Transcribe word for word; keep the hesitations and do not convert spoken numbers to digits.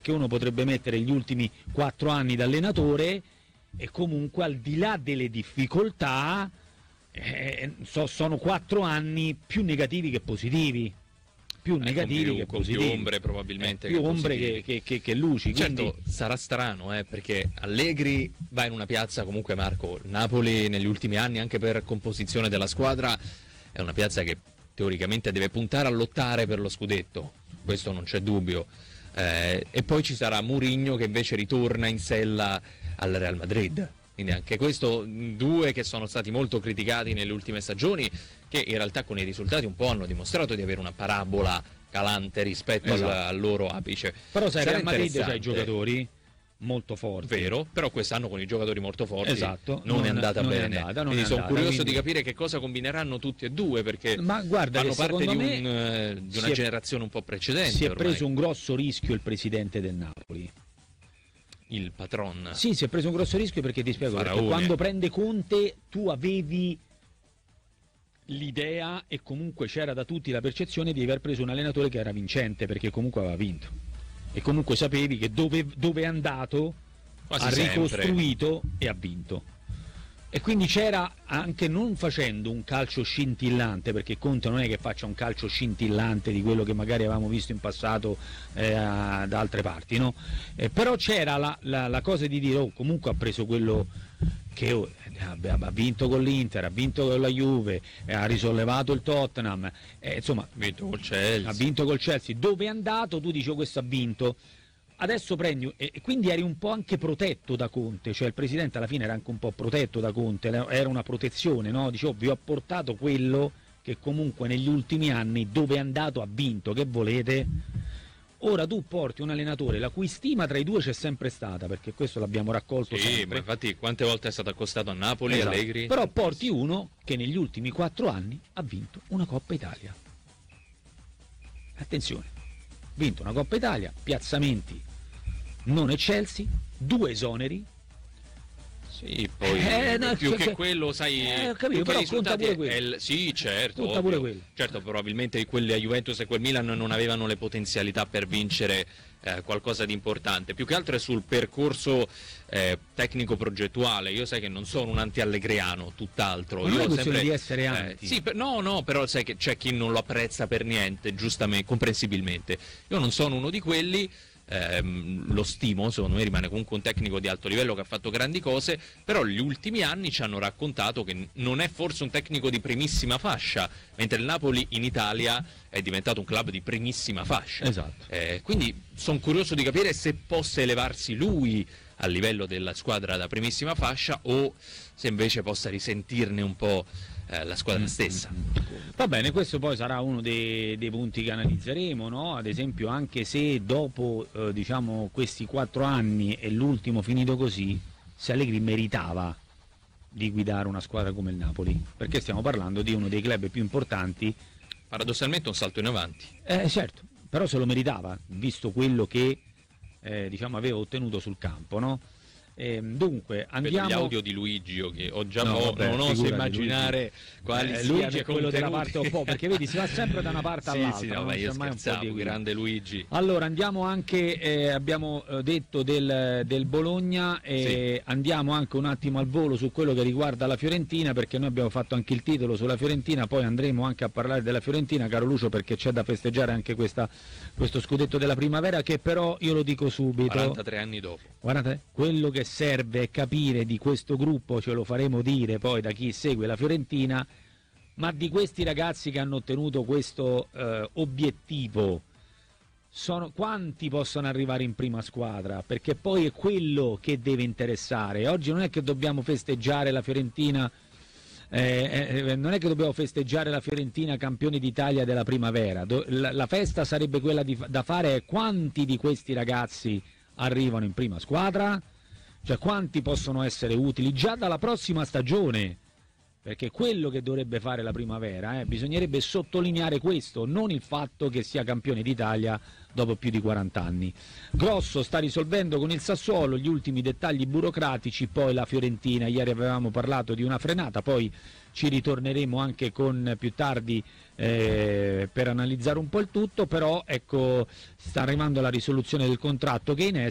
che uno potrebbe mettere gli ultimi quattro anni da allenatore, e comunque al di là delle difficoltà eh, so, sono quattro anni più negativi che positivi, più eh, negativi più, che con positivi, più ombre probabilmente, eh, più che ombre che, che, che, che luci. Certo, quindi... sarà strano eh, perché Allegri va in una piazza, comunque Marco, Napoli negli ultimi anni anche per composizione della squadra è una piazza che teoricamente deve puntare a lottare per lo scudetto, questo non c'è dubbio. Eh, e poi ci sarà Mourinho che invece ritorna in sella al Real Madrid, quindi anche questo, due che sono stati molto criticati nelle ultime stagioni, che in realtà con i risultati un po' hanno dimostrato di avere una parabola calante rispetto esatto. al, al loro apice. Però sai, Real Madrid c'ha i giocatori molto forti, vero, però quest'anno con i giocatori molto forti esatto, non, non è andata non bene, è andata, non quindi è sono andata, curioso quindi... di capire che cosa combineranno tutti e due, perché ma guarda, fanno parte di, me un, eh, di una è, generazione un po' precedente. si è ormai. preso un grosso rischio il presidente del Napoli, il patron. Sì, si è preso un grosso rischio, perché ti spiego, perché quando prende Conte tu avevi l'idea, e comunque c'era da tutti la percezione di aver preso un allenatore che era vincente, perché comunque aveva vinto, e comunque sapevi che dove, dove è andato quasi ha ricostruito sempre. E ha vinto, e quindi c'era, anche non facendo un calcio scintillante, perché Conte non è che faccia un calcio scintillante di quello che magari avevamo visto in passato eh, da altre parti, no? Eh, però c'era la, la, la cosa di dire, oh, comunque ha preso quello che oh, ha vinto con l'Inter, ha vinto con la Juve, eh, ha risollevato il Tottenham, eh, insomma, vinto col Chelsea. ha vinto col Chelsea, dove è andato tu dici, oh, questo ha vinto. Adesso prendi, e quindi eri un po' anche protetto da Conte, cioè il presidente alla fine era anche un po' protetto da Conte, era una protezione, no? Dicevo, vi ho portato quello che comunque negli ultimi anni dove è andato ha vinto, che volete? Ora tu porti un allenatore la cui stima tra i due c'è sempre stata, perché questo l'abbiamo raccolto sì, sempre. Ma infatti quante volte è stato accostato a Napoli, esatto. Allegri? Però porti uno che negli ultimi quattro anni ha vinto una Coppa Italia. Attenzione, vinto una Coppa Italia, piazzamenti non eccelsi, due esoneri. Sì, poi eh, no, più cioè, che quello, sai, eh, capito, più che però conta pure quello. È il, sì, certo, conta pure quello. Certo, probabilmente quelli a Juventus e quel Milan non avevano le potenzialità per vincere eh, qualcosa di importante. Più che altro è sul percorso eh, tecnico-progettuale. Io sai che non sono un anti-allegriano, tutt'altro. Ma non Io è questione sempre, di essere anti. Eh, sì, per, no, no, però sai che c'è chi non lo apprezza per niente, giustamente, comprensibilmente. Io non sono uno di quelli. Ehm, lo stimo, secondo me rimane comunque un tecnico di alto livello che ha fatto grandi cose, però gli ultimi anni ci hanno raccontato che non è forse un tecnico di primissima fascia, mentre il Napoli in Italia è diventato un club di primissima fascia. Esatto. Eh, quindi sono curioso di capire se possa elevarsi lui a livello della squadra da primissima fascia o se invece possa risentirne un po' eh, la squadra stessa. Va bene, questo poi sarà uno dei, dei punti che analizzeremo, no? Ad esempio, anche se dopo eh, diciamo questi quattro anni e l'ultimo finito così, se Allegri meritava di guidare una squadra come il Napoli, perché stiamo parlando di uno dei club più importanti. Paradossalmente un salto in avanti. Eh certo, però se lo meritava, visto quello che eh, diciamo aveva ottenuto sul campo, no? Eh, dunque andiamo. Vedo gli audio di Luigi, io che ho già no, mo, vabbè, non oso immaginare Luigi. quali eh, siano Luigi è quello della parte un po', perché vedi si va sempre da una parte sì, all'altra. Sì, no, non ma io c'è mai un po' scherzavo, di grande Luigi. Allora andiamo anche, eh, abbiamo detto del, del Bologna, e sì. Andiamo anche un attimo al volo su quello che riguarda la Fiorentina, perché noi abbiamo fatto anche il titolo sulla Fiorentina, poi andremo anche a parlare della Fiorentina, caro Lucio, perché c'è da festeggiare anche questa, questo scudetto della primavera, che però io lo dico subito, quarantatré anni dopo. Guardate, quello che serve è capire di questo gruppo, ce lo faremo dire poi da chi segue la Fiorentina, ma di questi ragazzi che hanno ottenuto questo eh, obiettivo, sono, quanti possono arrivare in prima squadra? Perché poi è quello che deve interessare. Oggi non è che dobbiamo festeggiare la Fiorentina, eh, eh, non è che dobbiamo festeggiare la Fiorentina campione d'Italia della primavera. Do, la, la festa sarebbe quella di, da fare è quanti di questi ragazzi arrivano in prima squadra, cioè quanti possono essere utili già dalla prossima stagione. perché quello che dovrebbe fare la Primavera, eh, bisognerebbe sottolineare questo, non il fatto che sia campione d'Italia dopo più di quaranta anni. Grosso sta risolvendo con il Sassuolo gli ultimi dettagli burocratici, poi la Fiorentina, ieri avevamo parlato di una frenata, poi ci ritorneremo anche con più tardi eh, per analizzare un po' il tutto, però ecco, sta arrivando la risoluzione del contratto che è in